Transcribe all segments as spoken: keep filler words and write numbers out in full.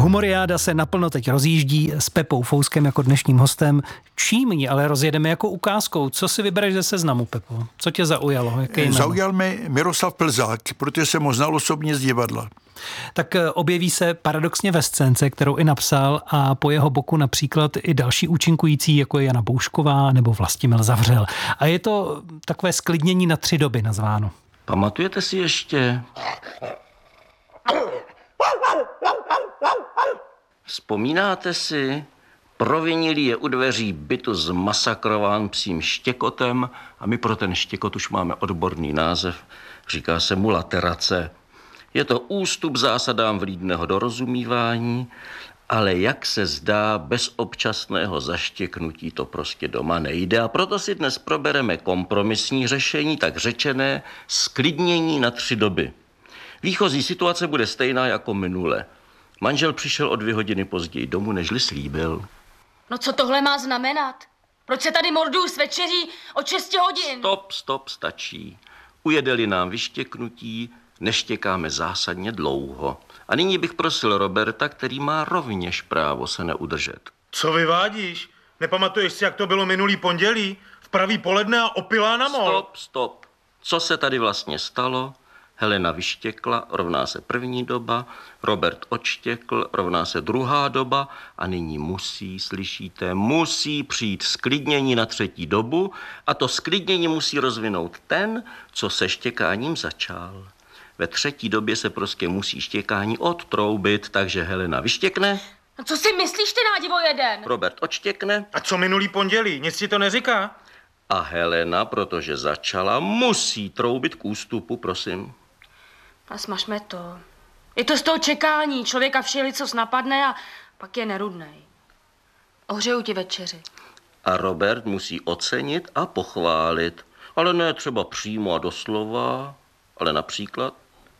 Humoriáda se naplno teď rozjíždí s Pepou Fouskem jako dnešním hostem. Čím ji ale rozjedeme jako ukázkou? Co si vybereš ze seznamu, Pepo? Co tě zaujalo? Jaké Zaujal mě Miroslav Plzák, protože jsem ho znal osobně z divadla. Tak objeví se paradoxně ve scénce, kterou i napsal, a po jeho boku například i další účinkující, jako je Jana Boušková nebo Vlastimil Zavřel. A je to takové sklidnění na tři doby nazváno. Pamatujete si ještě? Vzpomínáte si? Provinilý je u dveří bytu zmasakrován psím štěkotem a my pro ten štěkot už máme odborný název. Říká se mu laterace. Je to ústup zásadám vlídného dorozumívání, ale jak se zdá, bez občasného zaštěknutí to prostě doma nejde. A proto si dnes probereme kompromisní řešení, tak řečené sklidnění na tři doby. Výchozí situace bude stejná jako minule. Manžel přišel o dvě hodiny později domů, nežli slíbil. No co tohle má znamenat? Proč se tady morduju s večeří od šesti hodin? Stop, stop, stačí. Ujede-li nám vyštěknutí, neštěkáme zásadně dlouho. A nyní bych prosil Roberta, který má rovněž právo se neudržet. Co vyvádíš? Nepamatuješ si, jak to bylo minulý pondělí? V pravý poledne a opilá na mol. Stop, stop. Co se tady vlastně stalo? Helena vyštěkla, rovná se první doba, Robert odštěkl, rovná se druhá doba a nyní musí, slyšíte, musí přijít sklidnění na třetí dobu a to sklidnění musí rozvinout ten, co se štěkáním začal. Ve třetí době se prostě musí štěkání odtroubit, takže Helena vyštěkne. No co si myslíš, ty nádivo jeden? Robert odštěkne. A co minulý pondělí? Nic ti to neříká? A Helena, protože začala, musí troubit k ústupu, prosím. A smažme to. Je to z toho čekání. Člověka všeli, co napadne a pak je nerudnej. Ohřeju ti večeři. A Robert musí ocenit a pochválit. Ale ne třeba přímo a doslova, ale například.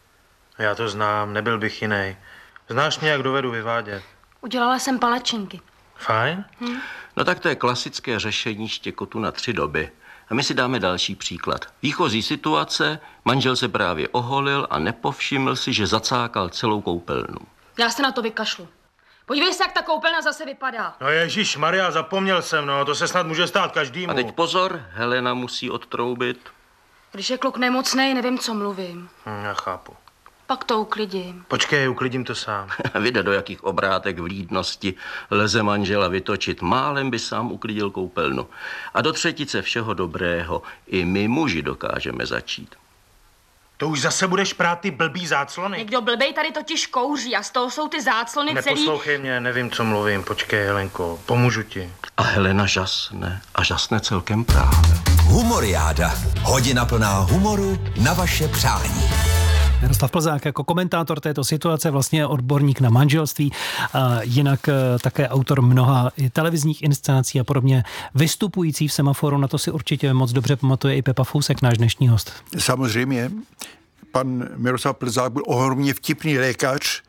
Já to znám, nebyl bych jiný. Znáš mě, jak dovedu vyvádět. Udělala jsem palačinky. Fajn? Hm? No tak to je klasické řešení štěkotu na tři doby. A my si dáme další příklad. Výchozí situace, manžel se právě oholil a nepovšiml si, že zacákal celou koupelnu. Já se na to vykašlu. Podívej se, jak ta koupelna zase vypadá. No ježíš Maria, zapomněl jsem, no, to se snad může stát každému. A teď pozor, Helena musí odtroubit. Když je kluk nemocnej, nevím, co mluvím. Hm, já chápu. Pak to uklidím. Počkej, uklidím to sám. Vyjde, do jakých obrátek vlídnosti leze manžela vytočit. Málem by sám uklidil koupelnu. A do třetice všeho dobrého i my muži dokážeme začít. To už zase budeš prát ty blbý záclony? Někdo blbej tady totiž kouří a z toho jsou ty záclony celý... Neposlouchej mě, nevím, co mluvím. Počkej, Helenko, pomůžu ti. A Helena žasne. A žasne celkem právě. Humoriáda. Hodina plná humoru na vaše přání. Miroslav Plzák jako komentátor této situace, vlastně odborník na manželství, a jinak také autor mnoha televizních inscenací a podobně, vystupující v Semaforu. Na to si určitě moc dobře pamatuje i Pepa Fousek, náš dnešní host. Samozřejmě, pan Miroslav Plzák byl ohromně vtipný lékař,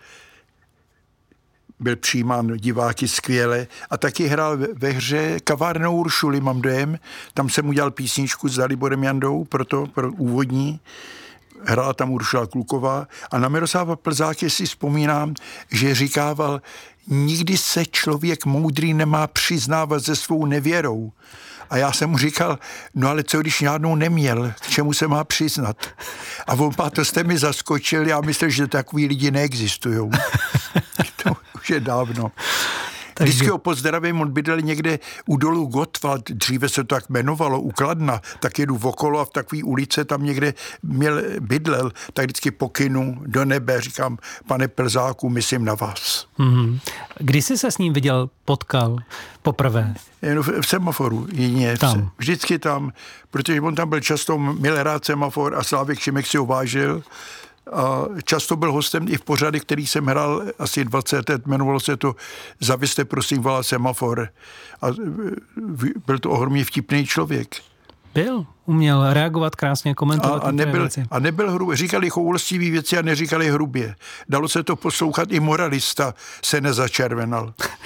byl přijímán diváky skvěle a taky hrál ve hře Kavárna Uršuly, mám dojem. Tam jsem udělal písničku s Daliborem Jandou, proto pro úvodní. Hrála tam Uršula Kluková a na Miroslava Plzáky si vzpomínám, že říkával, nikdy se člověk moudrý nemá přiznávat se svou nevěrou. A já jsem mu říkal, no ale co když žádnou neměl, k čemu se má přiznat? A on, to jste mi zaskočil, já myslím, že takový lidi neexistují. To už je dávno. Takže... Vždycky ho pozdravím, on bydlel někde u dolu Gottwald, dříve se to tak jmenovalo, u Kladna, tak jedu okolo a v takové ulice tam někde měl, bydlel, tak vždycky pokynu do nebe, říkám, pane Plzáku, myslím na vás. Mm-hmm. Kdy jsi se s ním viděl, potkal poprvé? No, v, v Semaforu, jině. Tam. Vždycky tam, protože on tam byl často, měl rád Semafor a Slávek Šimek si ho vážil. A často byl hostem i v pořady, který jsem hrál asi dvacet let, jmenovalo se to Zavěste prosím volá Semafor. A byl to ohromně vtipný člověk. Byl, uměl reagovat krásně, komentovat. A, a, nebyl, a nebyl hrubě. Říkali choulostivý věci a neříkali hrubě. Dalo se to poslouchat, i moralista se nezačervenal.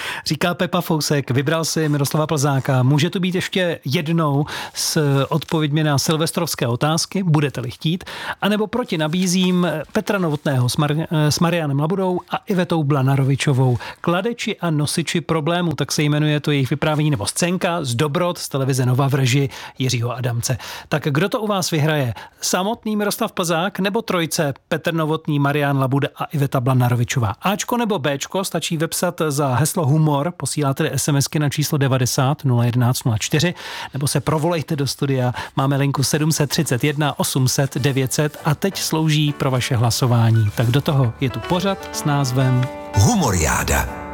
Říká Pepa Fousek, vybral si Miroslava Plzáka. Může to být ještě jednou s odpověďmi na silvestrovské otázky, budete-li chtít, anebo proti nabízím Petra Novotného s, Mar- s Marianem Labudou a Ivetou Blanarovičovou. Kladeči a nosiči problémů, tak se jmenuje to jejich vyprávění, nebo scénka z Dobrot z televize Nova v režii Jiřího Adamce. Tak kdo to u vás vyhraje? Samotný Miroslav Plzák nebo trojce Petr Novotný, Marian Labuda a Iveta Blanarovičová? Ačko nebo Bčko, stačí vepsat za heslo humor, posíláte SMSky na číslo devadesát nula jedenáct nula čtyři, nebo se provolejte do studia. Máme linku sedm set třicet jedna osm set devět set a teď slouží pro vaše hlasování. Tak do toho je tu pořad s názvem Humoriáda.